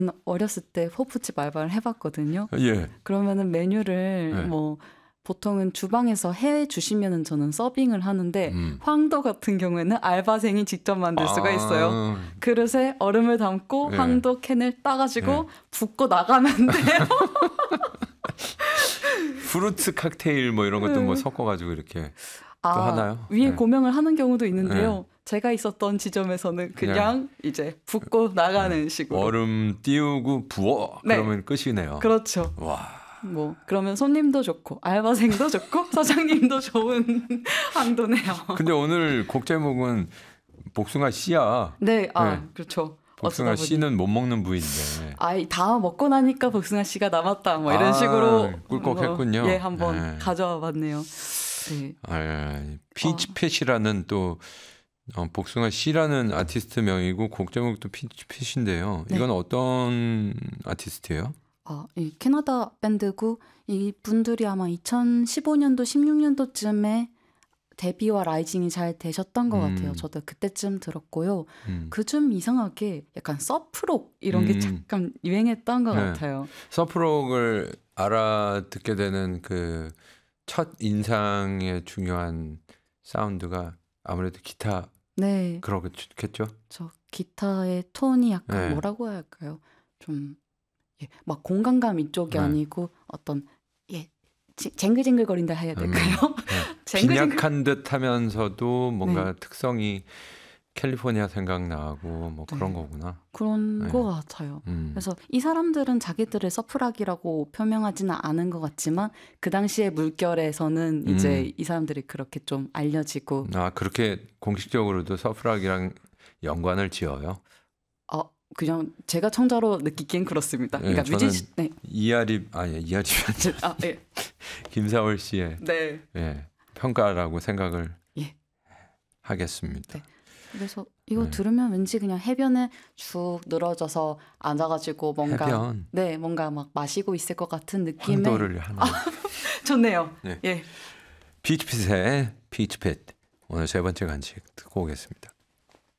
어렸을 때 호프집 알바를 해봤거든요. 예. 그러면은 메뉴를 네. 뭐 보통은 주방에서 해 주시면은 저는 서빙을 하는데 황도 같은 경우에는 알바생이 직접 만들 수가 있어요. 그릇에 얼음을 담고 예. 황도 캔을 따가지고 예. 붓고 나가면 돼요. 프루트 칵테일 뭐 이런 것도 뭐 섞어가지고 이렇게 또 하나요? 위에 네. 고명을 하는 경우도 있는데요. 제가 있었던 지점에서는 그냥 이제 붓고 나가는 식으로. 얼음 띄우고 부어 네. 그러면 끝이네요. 그렇죠. 와. 뭐 그러면 손님도 좋고 알바생도 좋고 사장님도 좋은 황도네요. 근데 오늘 곡 제목은 복숭아 씨야. 네, 네. 그렇죠. 복숭아 어쩌다 보니. 씨는 못 먹는 부위인데. 다 먹고 나니까 복숭아 씨가 남았다. 뭐 이런 식으로 꿀꺽했군요. 예, 한번 네. 가져와 봤네요. 네. 피치팻이라는 또 복숭아 씨라는 아티스트 명이고 곡 제목도 피치팻인데요. 네. 이건 어떤 아티스트예요? 이 캐나다 밴드고 이 분들이 아마 2015년도 16년도쯤에 데뷔와 라이징이 잘 되셨던 것 같아요. 저도 그때쯤 들었고요. 그좀 이상하게 약간 서프록 이런 게 잠깐 유행했던 것 네. 같아요. 서프록을 알아듣게 되는 그 첫 인상의 중요한 사운드가 아무래도 기타 네, 그러겠죠? 저 기타의 톤이 약간 네. 뭐라고 해야 할까요? 좀 막 공간감 이쪽이 네. 아니고 어떤 쟁글쟁글거린다 해야 될까요? 빈약한 듯 하면서도 뭔가 네. 특성이 캘리포니아 생각나고 뭐 네. 그런 거구나. 그런 네. 것 같아요. 그래서 이 사람들은 자기들을 서프락이라고 표명하지는 않은 것 같지만 그 당시의 물결에서는 이제 이 사람들이 그렇게 좀 알려지고 그렇게 공식적으로도 서프락이랑 연관을 지어요? 그냥 제가 청자로 느끼기엔 그렇습니다. 네, 그러니까 저는 네. 이하립 예. 김사월 씨의 네. 평가라고 생각을 예. 하겠습니다. 네. 그래서 이거 들으면 왠지 그냥 해변에 쭉 늘어져서 앉아가지고 뭔가 해변. 뭔가 막 마시고 있을 것 같은 느낌의 황도를 하나. 좋네요. 네. 예. 피치핏의 피치핏 오늘 세 번째 간식 듣고 오겠습니다.